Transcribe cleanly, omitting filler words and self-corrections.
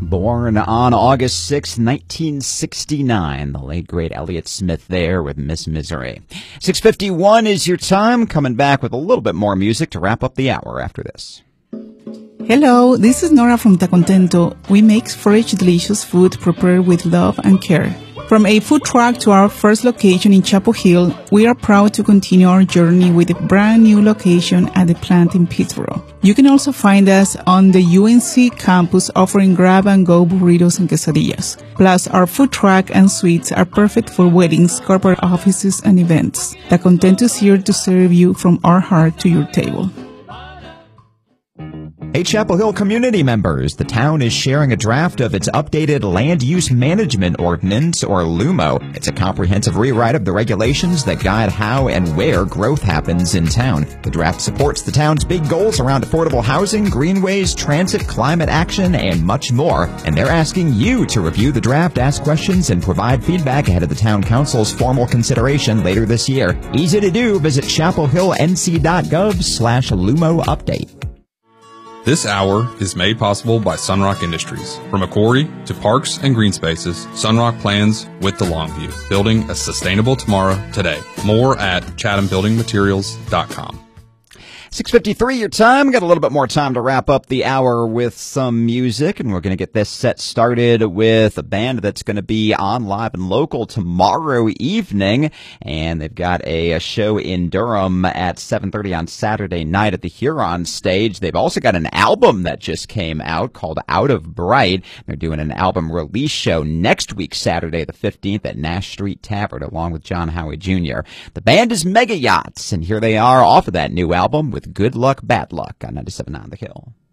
Born on August 6, 1969, the late, great Elliott Smith there with Miss Misery. 6:51 is your time, coming back with a little bit more music to wrap up the hour after this. Hello, this is Nora from Ta Contento. We make fresh, delicious food prepared with love and care. From a food truck to our first location in Chapel Hill, we are proud to continue our journey with a brand new location at the plant in Pittsburgh. You can also find us on the UNC campus offering grab-and-go burritos and quesadillas. Plus, our food truck and suites are perfect for weddings, corporate offices, and events. Ta Contento is here to serve you from our heart to your table. Hey, Chapel Hill community members, the town is sharing a draft of its updated Land Use Management Ordinance, or LUMO. It's a comprehensive rewrite of the regulations that guide how and where growth happens in town. The draft supports the town's big goals around affordable housing, greenways, transit, climate action, and much more. And they're asking you to review the draft, ask questions, and provide feedback ahead of the town council's formal consideration later this year. Easy to do. Visit chapelhillnc.gov/LUMO update. This hour is made possible by Sunrock Industries. From a quarry to parks and green spaces, Sunrock plans with the long view, building a sustainable tomorrow today. More at chathambuildingmaterials.com. 6:53 your time. Got a little bit more time to wrap up the hour with some music, and we're going to get this set started with a band that's going to be on Live and Local tomorrow evening, and they've got a show in Durham at 7:30 on Saturday night at the Huron stage. They've also got an album that just came out called Out of Bright. They're doing an album release show next week, Saturday the 15th at Nash Street Tavern, along with John Howie Jr. The band is Mega Yachts, and here they are off of that new album with Good Luck, Bad Luck on 97.9 The Hill.